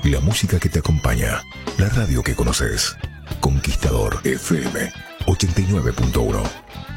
La música que te acompaña. La radio que conoces. Conquistador FM 89.1.